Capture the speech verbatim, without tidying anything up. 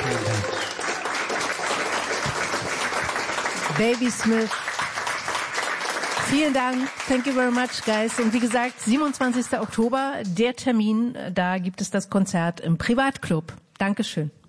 Baby Smith. Vielen Dank. Thank you very much, guys. Und wie gesagt, siebenundzwanzigster Oktober, der Termin, da gibt es das Konzert im Privatclub. Dankeschön.